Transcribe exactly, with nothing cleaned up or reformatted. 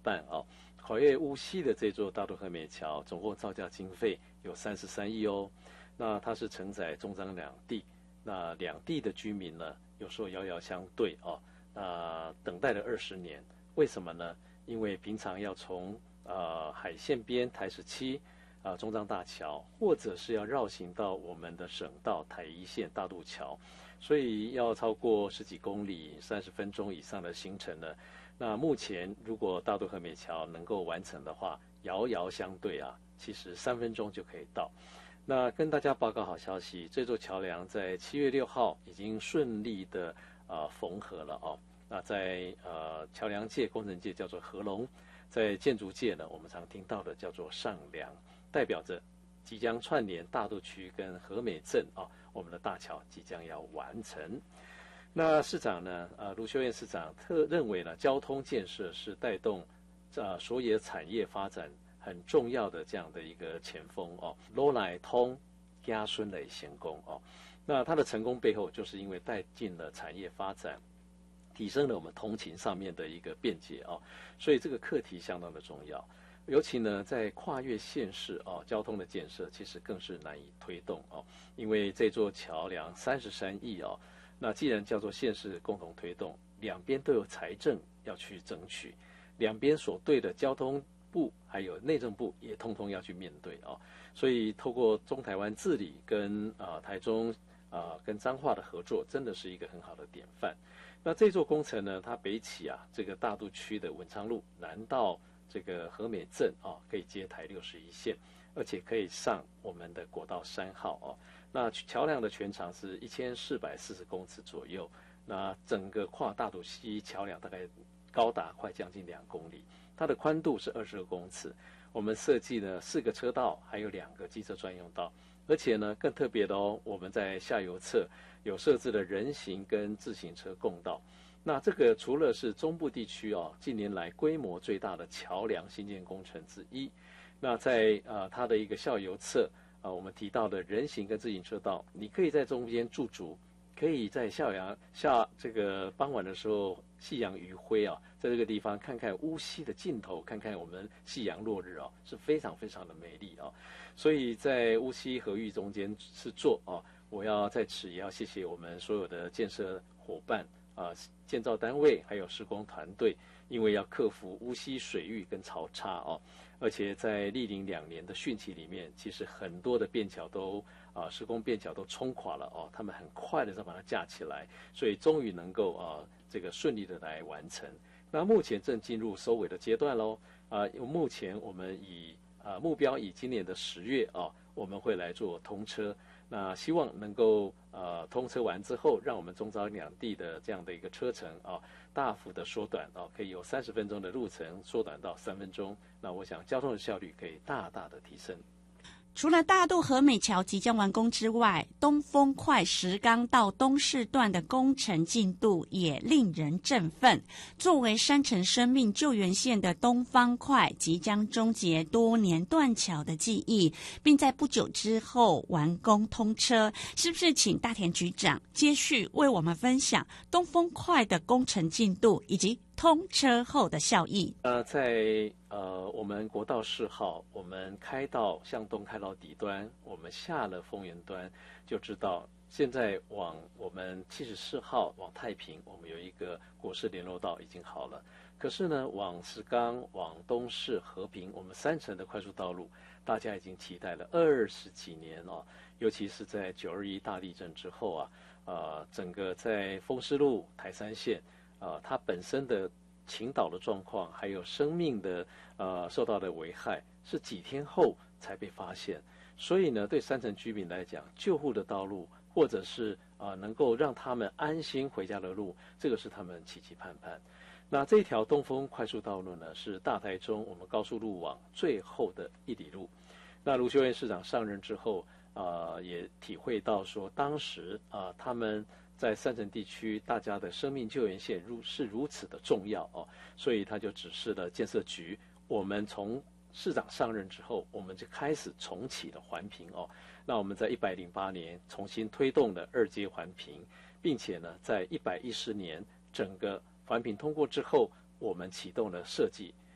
办哦。考越乌溪的这座大渡河美桥，总共造价经费有三十三亿哦。那它是承载中彰两地，那两地的居民呢，有时候遥遥相对哦，那等待了二十年，为什么呢？因为平常要从呃海线边台十七啊中彰大桥，或者是要绕行到我们的省道台一线大渡桥，所以要超过十几公里、三十分钟以上的行程呢。那目前如果大渡河美桥能够完成的话，遥遥相对啊，其实三分钟就可以到。那跟大家报告好消息，这座桥梁在七月六号已经顺利的呃缝合了哦。那在呃桥梁界、工程界叫做合龙，在建筑界呢，我们常听到的叫做上梁，代表着即将串联大渡区跟和美镇啊、哦，我们的大桥即将要完成。那市长呢，呃，卢秀燕市长特认为呢，交通建设是带动呃所有产业发展很重要的这样的一个前锋哦。罗乃通家孙的先功哦，那它的成功背后，就是因为带进了产业发展，提升了我们通勤上面的一个便捷哦，所以这个课题相当的重要。尤其呢，在跨越县市哦，交通的建设其实更是难以推动哦，因为这座桥梁三十三亿哦。那既然叫做县市共同推动，两边都有财政要去争取，两边所对的交通部还有内政部也通通要去面对啊、哦。所以透过中台湾治理跟啊、呃、台中啊、呃、跟彰化的合作，真的是一个很好的典范。那这座工程呢，它北起啊这个大渡区的文昌路，南到这个和美镇啊、哦，可以接台六十一线，而且可以上我们的国道三号哦。那桥梁的全长是一千四百四十公尺左右，那整个跨大渡溪桥梁大概高达快将近两公里，它的宽度是二十二公尺。我们设计了四个车道，还有两个机车专用道，而且呢更特别的哦，我们在下游侧有设置了人行跟自行车共道。那这个除了是中部地区哦近年来规模最大的桥梁新建工程之一，那在呃它的一个下游侧。啊，我们提到的人行跟自行车道，你可以在中间驻足，可以在下阳下这个傍晚的时候，夕阳余晖啊，在这个地方看看乌溪的尽头，看看我们夕阳落日啊，是非常非常的美丽啊。所以在乌溪河域中间是做啊，我要在此也要谢谢我们所有的建设伙伴啊、建造单位还有施工团队，因为要克服乌溪水域跟潮差哦。而且在历经两年的汛期里面，其实很多的便桥都啊、呃、施工便桥都冲垮了哦，他们很快的就把它架起来，所以终于能够啊、呃、这个顺利的来完成。那目前正进入收尾的阶段喽啊、呃，目前我们以啊、呃、目标以今年的十月啊、哦，我们会来做通车。那希望能够呃通车完之后，让我们中彰两地的这样的一个车程啊、哦、大幅的缩短啊、哦，可以由三十分钟的路程缩短到三分钟。那我想交通的效率可以大大的提升。 除了大渡和美桥即将完工之外，东风快石冈到东势段的工程进度也令人振奋。作为山城生命救援线的东方快即将终结多年断桥的记忆，并在不久之后完工通车。是不是请大田局长接续为我们分享东风快的工程进度以及通车后的效益？ 呃，在呃我们国道四号，我们开到向东开到底端，我们下了丰原端，就知道现在往我们七十四号往太平，我们有一个国市联络道已经好了。可是呢，往石冈、往东势、和平，我们三层的快速道路，大家已经期待了二十几年哦。尤其是在九二一大地震之后啊，呃，整个在丰势路、台三线。呃，它本身的倾倒的状况，还有生命的呃受到的危害，是几天后才被发现。所以呢，对山城居民来讲，救护的道路，或者是啊、呃、能够让他们安心回家的路，这个是他们期期盼盼。那这条东风快速道路呢，是大台中我们高速路网最后的一里路。那卢秀燕市长上任之后，啊、呃、也体会到说，当时啊、呃、他们。在山城地区，大家的生命救援线如是如此的重要哦，所以他就指示了建设局，我们从市长上任之后，我们就开始重启了环评哦。那我们在一百零八年重新推动了二阶环评，并且呢，在一百一十年整个环评通过之后，我们启动了设计，